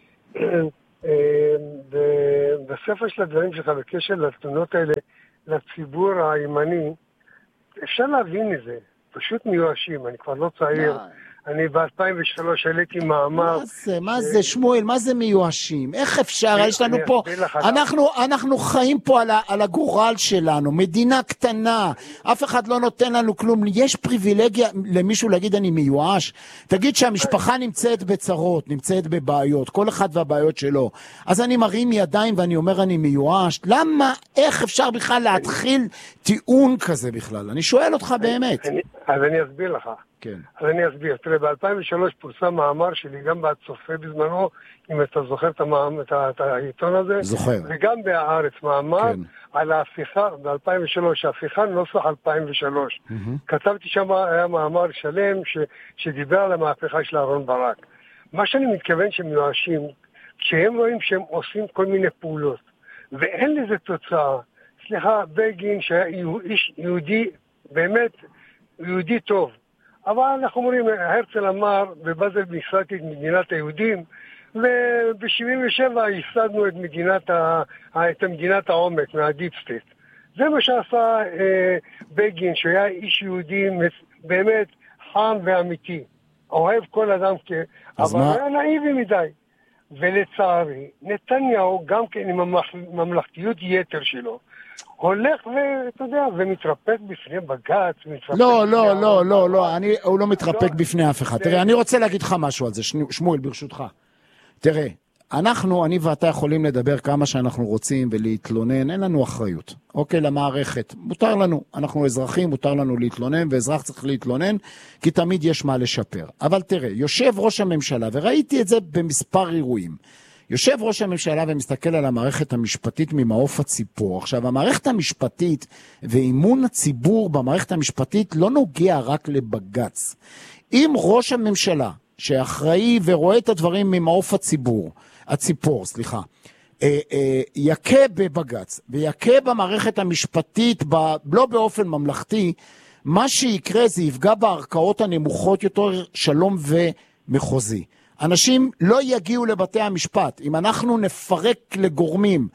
בספר של הדברים שלך בקשר לתלונות האלה לציבור הימני, אפשר להבין את זה, פשוט מיואשים, אני כבר לא צעיר, אני ב-אלפיים ושלוש העליתי מאמר... מה זה, מה זה, שמואל, מה זה מיואשים? איך אפשר? יש לנו פה... אנחנו, אנחנו חיים פה על, על הגורל שלנו, מדינה קטנה, אף אחד לא נותן לנו כלום. יש פריבילגיה למישהו להגיד אני מיואש? תגיד שהמשפחה נמצאת בצרות, נמצאת בבעיות, כל אחד והבעיות שלו. אז אני מרים ידיים ואני אומר אני מיואש. למה, איך אפשר בכלל להתחיל טיעון כזה בכלל? אני שואל אותך באמת. אז אני אסביר לך. כן. אז אני אסביר. תראה, ב-אלפיים ושלוש פורסם מאמר שלי, גם בצופה בזמנו, אם אתה זוכר את, המאמר, את, ה, את העיתון הזה. זוכר. וגם בהארץ, מאמר כן. על ההפיכה, ב-אלפיים ושלוש, ההפיכה נוסח אלפיים ושלוש. Mm-hmm. כתבתי שם, היה מאמר שלם ש, שדיבר על המהפכה של אהרון ברק. מה שאני מתכוון שמיואשים, כשהם רואים שהם עושים כל מיני פעולות, ואין לזה תוצאה, סליחה, בגין שהיה איש יהודי, באמת יהודי טוב, אבל אנחנו אומרים, הרצל אמר, בבאזל ייסדתי את מדינת היהודים, וב-שבעים ושבע ייסדנו את מדינת, ה... את מדינת העומק, מהדיפ סטייט. זה מה שעשה אה, בגין, שהיה איש יהודי באמת חם ואמיתי, אוהב כל אדם, כ... אבל מה... היה נאיבי מדי. ולצערי, נתניהו, גם כן עם הממלכתיות יתר שלו, הולך ואתה יודע, ומתרפק בפני בגץ. לא, לא, לא, לא, לא, אני, הוא לא מתרפק בפני אף אחד. תראה, אני רוצה להגיד לך משהו על זה, שמואל, ברשותך. תראה, אנחנו, אני ואתה יכולים לדבר כמה שאנחנו רוצים ולהתלונן, אין לנו אחריות. אוקיי, למערכת. מותר לנו, אנחנו אזרחים, מותר לנו להתלונן, ואזרח צריך להתלונן, כי תמיד יש מה לשפר. אבל תראה, יושב ראש הממשלה, וראיתי את זה במספר אירועים, יושב ראש הממשלה ומסתכל על המערכת המשפטית ממעוף הציפור. עכשיו, המערכת המשפטית ואימון הציבור במערכת המשפטית לא נוגע רק לבגץ. אם ראש הממשלה, שאחראי ורואה את הדברים ממעוף הציבור, הציפור, סליחה, אה, אה, יקה בבגץ ויקה במערכת המשפטית, ב, לא באופן ממלכתי, מה שיקרה זה יפגע בערכאות הנמוכות יותר, שלום ומחוזי. אנשים לא יגיעו לבתי המשפט. אם אנחנו נפרק לגורמים,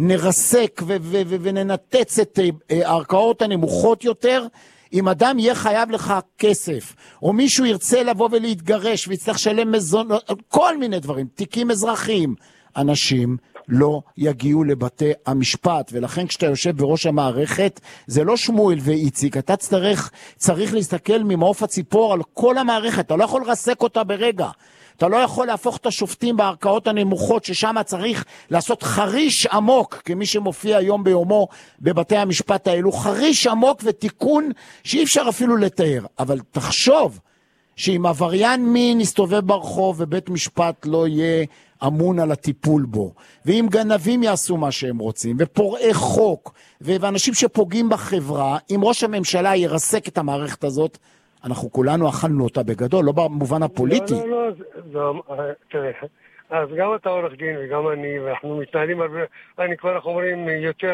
נרסק ו- ו- ו- וננתץ את הערכאות הנמוכות יותר, אם אדם יהיה חייב לך כסף, או מישהו ירצה לבוא ולהתגרש ויצטרך לשלם מזון, כל מיני דברים, תיקים אזרחיים, אנשים לא יגיעו לבתי המשפט, ולכן כשאתה יושב בראש המערכת, זה לא שמואל ואיציק, אתה צריך, צריך להסתכל ממעוף הציפור על כל המערכת, אתה לא יכול לרסק אותה ברגע, אתה לא יכול להפוך את השופטים בערכאות הנמוכות, ששם צריך לעשות חריש עמוק, כמי שמופיע היום ביומו בבתי המשפט האלו, חריש עמוק ותיקון שאי אפשר אפילו לתאר. אבל תחשוב שאם עבריין מין יסתובב ברחוב ובית משפט לא יהיה אמון על הטיפול בו, ואם גנבים יעשו מה שהם רוצים, ופורעי חוק, ואנשים שפוגעים בחברה, אם ראש הממשלה ירסק את המערכת הזאת, אנחנו כולנו אכלנו אותה בגדול, לא במובן הפוליטי. לא, לא, לא, תראה, אז גם אתה עורך דין וגם אני, ואנחנו מתנהלים הרבה, אני כבר, אנחנו אומרים, יותר,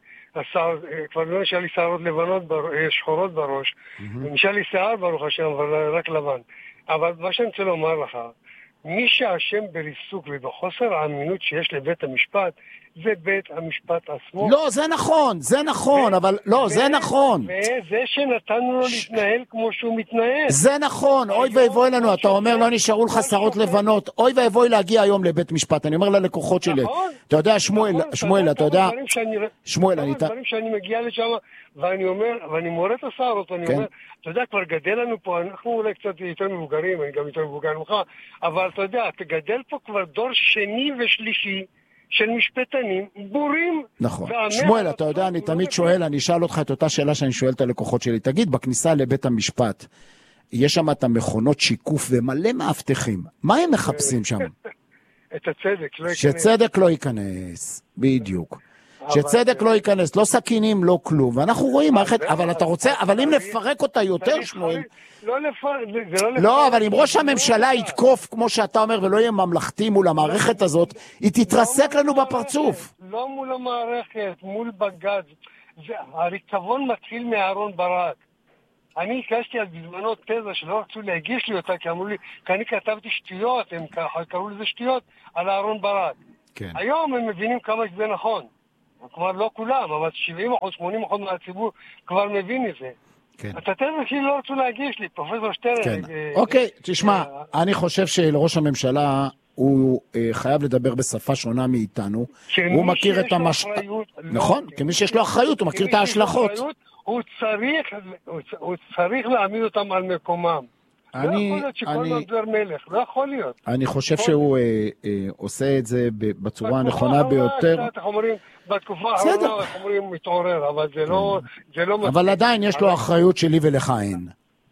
כבר לא נשאר לי שערות לבנות, שחורות בראש, נשאר לי שיער ברוך השם, אבל רק לבן. אבל מה שאני רוצה לומר לך, מי שאשם בריסוק ובחוסר האמינות שיש לבית המשפט, זה בית המשפט עצמו. לא, זה נכון, זה נכון, אבל לא, זה נכון. וזה שנתנו לו להתנהל כמו שהוא מתנהל. זה נכון, אוי ואבוי לנו, אתה אומר לא נשארו לך שערות לבנות, אוי ואבוי להגיע היום לבית משפט, אני אומר ללקוחות שלי. אתה יודע, שמואל, שמואל, אתה יודע, שמואל, אני... כמה דברים שאני מגיע לשם, ואני אומר, ואני מורה את השערות, ואני אומר, אתה יודע, כבר גדל לנו פה, אנחנו אולי קצת יותר מבוגרים, אני גם יותר מבוגר ממך, אבל אתה יודע, אתה גדל פה כבר דור שני ושלישי, של משפטנים בורים. נכון. שמואל, אתה יודע, אני תמיד שואל, אני אשאל אותך את אותה שאלה שאני שואל את הלקוחות שלי. תגיד, בכניסה לבית המשפט, יש שם את המכונות שיקוף ומלא מאבטחים. מה הם מחפשים שם? את הצדק לא ייכנס. שצדק לא ייכנס, בדיוק. שצדק לא ייכנס, לא סכינים, לא כלום. ואנחנו רואים מערכת, אבל אתה רוצה, אבל אם נפרק אותה יותר, שמואל... לא לפרק, זה לא לפרק. לא, אבל אם ראש הממשלה יתקוף, כמו שאתה אומר, ולא יהיה ממלכתי מול המערכת הזאת, היא תתרסק לנו בפרצוף. לא מול המערכת, מול בג"ץ. הריקבון מתחיל מאהרון ברק. אני הקשתי על בזמנו תזה שלא רצו להגיש לי אותה, כי אמרו לי, כי אני כתבתי שטויות, הם קראו לזה שטויות, על אהרון ברק. כן. היום הם מבינים כמה שזה נכון. כלומר לא כולם, אבל שבעים אחוז, שמונים אחוז מהציבור כבר מבין את זה. כן. את התזה שלי לא רצו להגיש לי, פרופסור שטרן. כן. אוקיי, תשמע, אני חושב שלראש הממשלה הוא חייב לדבר בשפה שונה מאיתנו. הוא מכיר את המש... נכון, כמי שיש לו אחריות, הוא מכיר את ההשלכות. הוא צריך, הוא צריך להעמיד אותם על מקומם. לא יכול להיות שכל מדבר מלך, לא יכול להיות. אני חושב שהוא עושה את זה בצורה הנכונה ביותר. בתקופה האחרונה, איך אומרים, מתעורר, אבל זה לא... אבל עדיין יש לו אחריות שלי ולך אין.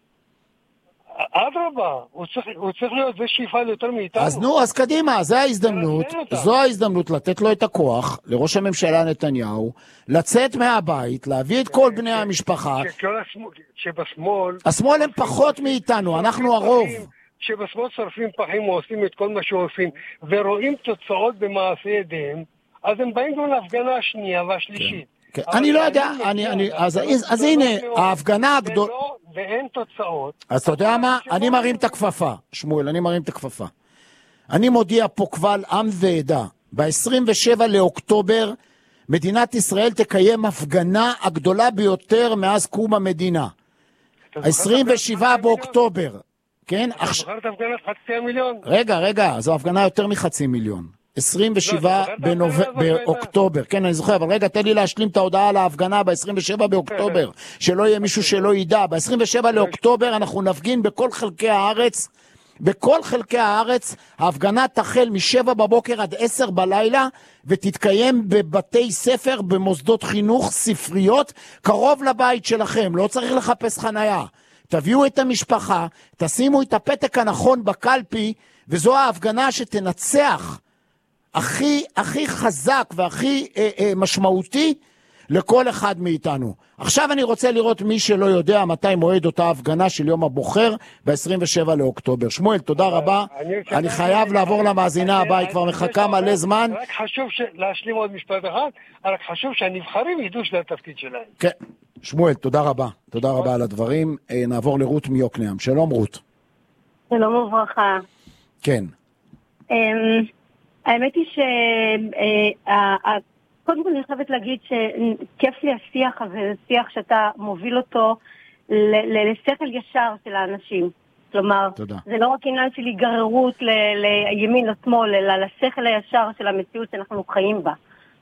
אדרבה, הוא צריך להיות זה שיפעל יותר מאיתנו. אז נו, אז קדימה, זו ההזדמנות, זו ההזדמנות לתת לו את הכוח, לראש הממשלה נתניהו, לצאת מהבית, להביא את כל בני המשפחה. שבשמאל... השמאל הם פחות מאיתנו, אנחנו הרוב. שבשמאל שורפים פחים ועושים את כל מה שעושים, ורואים תוצאות במעשי ידיהם, אז הם באים גם להפגנה השנייה והשלישית. אני לא יודע, אז הנה, ההפגנה הגדולה... ואין תוצאות. אז אתה יודע מה? אני מרים את הכפפה, שמואל, אני מרים את הכפפה. אני מודיע פה קבל עם ועדה, ב-עשרים ושבעה לאוקטובר, מדינת ישראל תקיים הפגנה הגדולה ביותר מאז קום המדינה. עשרים ושבעה באוקטובר. כן? אתה זוכר את הפגנת חצי המיליון? רגע, רגע, זו הפגנה יותר מחצי מיליון. עשרים ושבעה באוקטובר, כן אני זוכר, אבל רגע תן לי להשלים את ההודעה על ההפגנה ב-עשרים ושבעה באוקטובר, שלא יהיה מישהו שלא ידע. ב-עשרים ושבעה לאוקטובר אנחנו נפגין בכל חלקי הארץ, בכל חלקי הארץ. ההפגנה תחל משבע בבוקר עד עשר בלילה, ותתקיים בבתי ספר, במוסדות חינוך, ספריות, קרוב לבית שלכם, לא צריך לחפש חנייה. תביאו את המשפחה, תשימו את הפתק הנכון בקלפי, וזו ההפגנה שתנצח הכי, הכי חזק והכי אה, אה, משמעותי לכל אחד מאיתנו. עכשיו אני רוצה לראות מי שלא יודע מתי מועד אותה הפגנה של יום הבוחר ב-עשרים ושבעה לאוקטובר. שמואל, תודה רבה. אני חייב לעבור למאזינה הבאה, היא כבר מחכה מלא זמן. רק חשוב להשלים עוד משפט אחד, רק חשוב שהנבחרים ידעו שזה התפקיד שלהם. כן, שמואל, תודה רבה. תודה רבה על הדברים. נעבור לרות מיוקנעם. שלום רות. שלום וברכה. כן. האמת היא ש... קודם כל אני חייבת להגיד שכיף לי השיח הזה, שיח שאתה מוביל אותו לשכל ישר של האנשים. כלומר, תודה. זה לא רק עניין של היגררות לימין או שמאל, אלא לשכל הישר של המציאות שאנחנו חיים בה.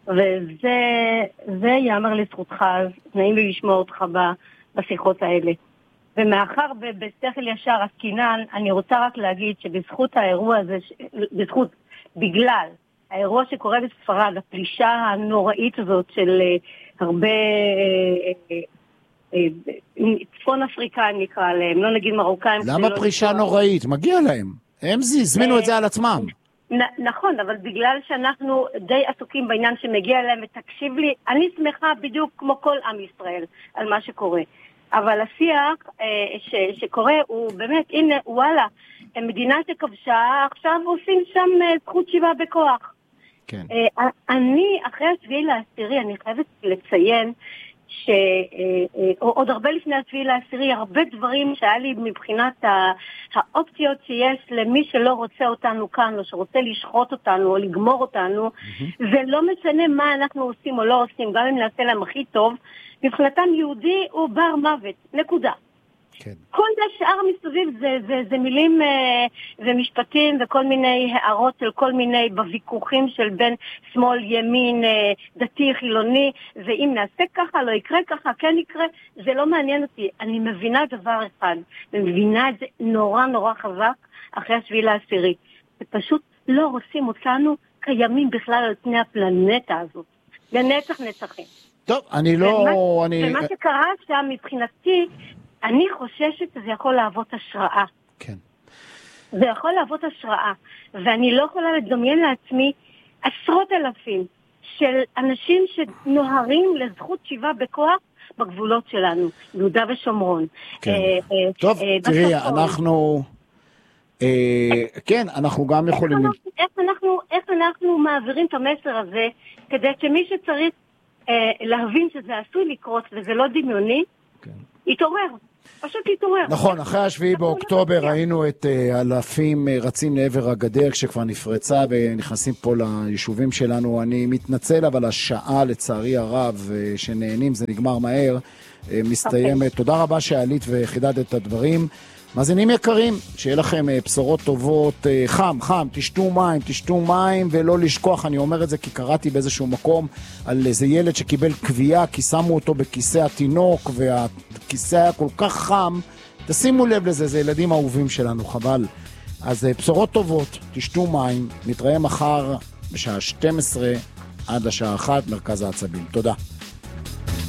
וזה יאמר לזכותך, אז נעים לי לשמוע אותך בשיחות האלה. ומאחר בשכל ישר עסקינן, אני רוצה רק להגיד שבזכות האירוע הזה, בזכות, בגלל האירוע שקורה בספרד, הפלישה הנוראית הזאת של הרבה צפון אפריקאים נקרא להם, לא נגיד מרוקאים. למה פלישה נוראית? מגיע להם. הם הזמינו את זה על עצמם. נכון, אבל בגלל שאנחנו די עסוקים בעניין שמגיע להם, ותקשיב לי, אני שמחה בדיוק כמו כל עם ישראל על מה שקורה. אבל השיח ש, שקורה הוא באמת, הנה, וואלה, מדינה שכבשה, עכשיו עושים שם זכות שיבה בכוח. כן. אני, אחרי השביעי לעשירי, אני חייבת לציין שעוד הרבה לפני השביעי לעשירי, הרבה דברים שהיה לי מבחינת האופציות שיש למי שלא רוצה אותנו כאן, או שרוצה לשחוט אותנו, או לגמור אותנו, זה לא משנה מה אנחנו עושים או לא עושים, גם אם נעשה להם הכי טוב, מבחינתם יהודי הוא בר מוות, נקודה. כן. כל השאר מסביב זה, זה, זה מילים אה, ומשפטים וכל מיני הערות של כל מיני בוויכוחים של בין שמאל, ימין, אה, דתי, חילוני, ואם נעשה ככה, לא יקרה ככה, כן יקרה, זה לא מעניין אותי. אני מבינה דבר אחד, ומבינה את זה נורא נורא חזק אחרי השביעי לעשירי. ופשוט לא רוצים אותנו קיימים בכלל על פני הפלנטה הזאת. לנצח נצחים. טוב, אני לא... ומה, אני... ומה שקרה שם מבחינתי, אני חוששת שזה יכול להוות השראה. כן. זה יכול להוות השראה, ואני לא יכולה לדמיין לעצמי עשרות אלפים של אנשים שנוהרים לזכות שיבה בכוח בגבולות שלנו, יהודה ושומרון. כן. טוב, תראי, אנחנו... כן, אנחנו גם יכולים... איך אנחנו, איך אנחנו מעבירים את המסר הזה, כדי שמי שצריך להבין שזה עשוי לקרות וזה לא דמיוני, יתעורר. פשוט להתעורר. נכון, אחרי השביעי באוקטובר ראינו את אלפים רצים לעבר הגדר כשכבר נפרצה ונכנסים פה ליישובים שלנו. אני מתנצל, אבל השעה לצערי הרב שנהנים, זה נגמר מהר, מסתיימת. Okay. תודה רבה שעלית וחידדת את הדברים. מאזינים יקרים, שיהיה לכם בשורות טובות, חם, חם, תשתו מים, תשתו מים, ולא לשכוח, אני אומר את זה כי קראתי באיזשהו מקום על איזה ילד שקיבל קביעה, כי שמו אותו בכיסא התינוק, והכיסא היה כל כך חם, תשימו לב לזה, זה ילדים אהובים שלנו, חבל. אז בשורות טובות, תשתו מים, נתראה מחר בשעה שתים עשרה עד השעה אחת, מרכז העצבים. תודה.